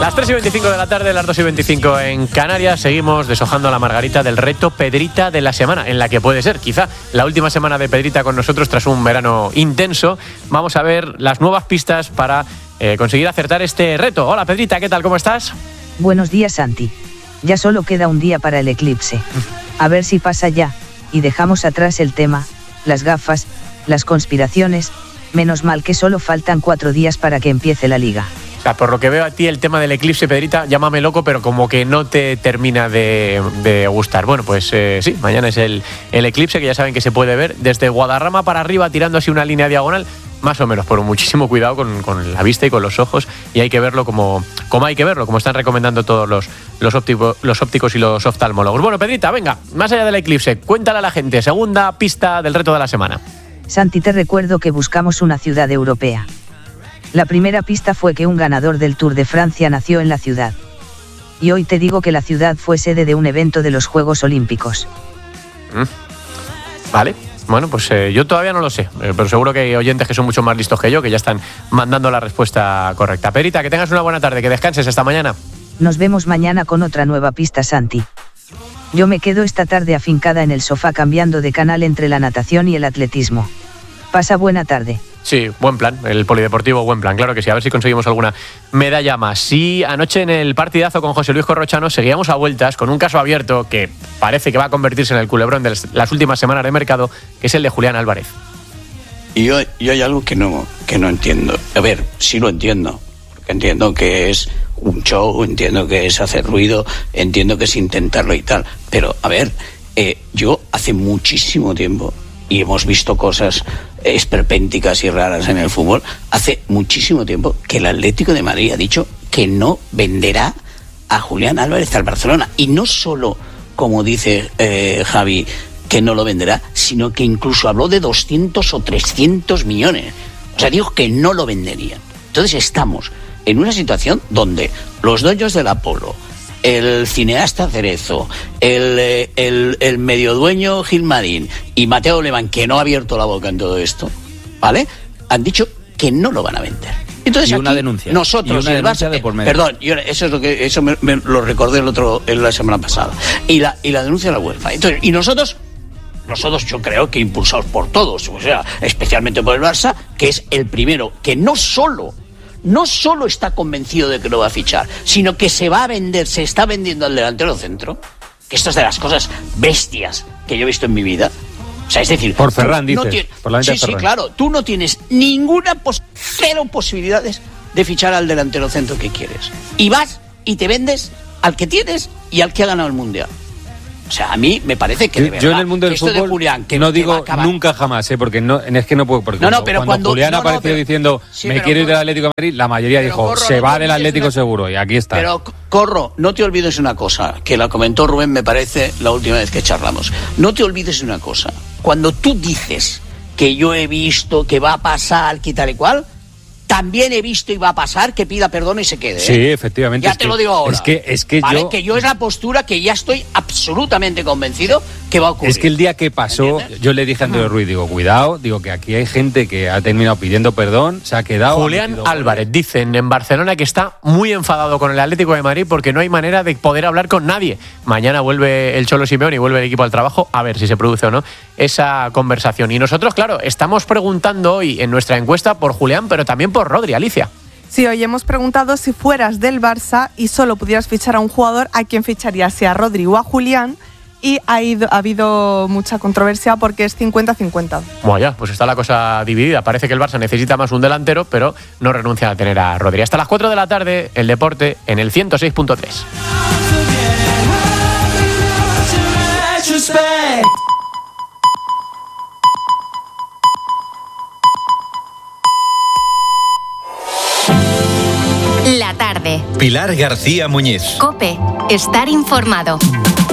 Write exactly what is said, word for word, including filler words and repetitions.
Las tres y veinticinco de la tarde, las dos y veinticinco en Canarias. Seguimos deshojando la margarita del reto Pedrita de la semana, en la que puede ser quizá la última semana de Pedrita con nosotros tras un verano intenso. Vamos a ver las nuevas pistas para eh, conseguir acertar este reto. Hola Pedrita, ¿qué tal? ¿Cómo estás? Buenos días, Santi. Ya solo queda un día para el eclipse. A ver si pasa ya, y dejamos atrás el tema, las gafas, las conspiraciones. Menos mal que solo faltan cuatro días para que empiece la liga. O sea, por lo que veo a ti el tema del eclipse, Pedrita, llámame loco, pero como que no te termina de, de gustar. Bueno, pues eh, sí, mañana es el, el eclipse, que ya saben que se puede ver desde Guadarrama para arriba, tirando así una línea diagonal, más o menos, por muchísimo cuidado con, con la vista y con los ojos, y hay que verlo como, como hay que verlo, como están recomendando todos los, los, óptico, los ópticos y los oftalmólogos. Bueno, Pedrita, venga, más allá del eclipse, cuéntale a la gente, segunda pista del reto de la semana. Santi, te recuerdo que buscamos una ciudad europea. La primera pista fue que un ganador del Tour de Francia nació en la ciudad. Y hoy te digo que la ciudad fue sede de un evento de los Juegos Olímpicos. Mm. Vale, bueno, pues eh, yo todavía no lo sé, eh, pero seguro que hay oyentes que son mucho más listos que yo, que ya están mandando la respuesta correcta. Pedrita, que tengas una buena tarde, que descanses hasta mañana. Nos vemos mañana con otra nueva pista, Santi. Yo me quedo esta tarde afincada en el sofá cambiando de canal entre la natación y el atletismo. Pasa buena tarde. Sí, buen plan, el polideportivo, buen plan, claro que sí, a ver si conseguimos alguna medalla más. Sí, anoche en el partidazo con José Luis Corrochano seguíamos a vueltas con un caso abierto que parece que va a convertirse en el culebrón de las últimas semanas de mercado, que es el de Julián Álvarez. Y yo, yo hay algo que no, que no entiendo. A ver, sí lo entiendo, porque entiendo que es un show, entiendo que es hacer ruido, entiendo que es intentarlo y tal, pero a ver, eh, yo hace muchísimo tiempo, y hemos visto cosas esperpénticas y raras en el fútbol, hace muchísimo tiempo que el Atlético de Madrid ha dicho que no venderá a Julián Álvarez al Barcelona, y no solo, como dice eh, Javi, que no lo venderá, sino que incluso habló de doscientos o trescientos millones, o sea, dijo que no lo venderían. Entonces estamos en una situación donde los dueños del Apolo, el cineasta Cerezo, el, el, el medio dueño Gilmarín y Mateo Alemán, que no ha abierto la boca en todo esto, ¿vale?, han dicho que no lo van a vender. Entonces, y una aquí denuncia. Nosotros, y una el Barça, de por medio. Perdón, yo, eso es lo que eso me, me lo recordé el otro en la semana pasada. Y la y la denuncia de la UEFA. Entonces, y nosotros nosotros yo creo que impulsados por todos, o sea, especialmente por el Barça, que es el primero que no solo no solo está convencido de que lo va a fichar, sino que se va a vender, se está vendiendo al delantero centro, que esto es de las cosas bestias que yo he visto en mi vida. O sea, es decir, por Ferran, dices, no tiene, por la venta sí, de Ferran. Sí, claro, tú no tienes ninguna, pos- cero posibilidades de fichar al delantero centro que quieres. Y vas y te vendes al que tienes y al que ha ganado el Mundial. O sea, a mí me parece que de verdad, yo en el mundo del esto fútbol de Julián, que, no que digo nunca jamás, ¿eh? Porque no, es que no puedo. Porque no, no, cuando, pero cuando, cuando Julián no, no, apareció pero, diciendo sí, me pero, quiero ir del Corro, Atlético de Madrid, la mayoría pero, dijo Corro, se no va te del olvides Atlético una... seguro, y aquí está. Pero, Corro, no te olvides una cosa, que la comentó Rubén, me parece, la última vez que charlamos. No te olvides una cosa. Cuando tú dices que yo he visto que va a pasar, que tal y cual, también he visto y va a pasar que pida perdón y se quede, ¿eh? Sí, efectivamente. Ya es te que, lo digo ahora. Es que, es que ¿vale? yo... que yo es la postura que ya estoy absolutamente convencido que va a ocurrir. Es que el día que pasó, ¿entiendes? yo le dije a Antonio Ruiz, digo, cuidado, digo que aquí hay gente que ha terminado pidiendo perdón, se ha quedado... Julián Álvarez, dicen en Barcelona que está muy enfadado con el Atlético de Madrid porque no hay manera de poder hablar con nadie. Mañana vuelve el Cholo Simeone y vuelve el equipo al trabajo, a ver si se produce o no esa conversación. Y nosotros, claro, estamos preguntando hoy en nuestra encuesta por Julián, pero también por Rodri, Alicia. Sí, hoy hemos preguntado si fueras del Barça y solo pudieras fichar a un jugador, ¿a quién ficharías? Si a Rodri o a Julián. Y ha, ido, ha habido mucha controversia porque es cincuenta cincuenta. Bueno, ya, pues está la cosa dividida. Parece que el Barça necesita más un delantero, pero no renuncia a tener a Rodri. Hasta las cuatro de la tarde, el deporte en el ciento seis punto tres. La tarde. Pilar García Muñiz. COPE. Estar informado.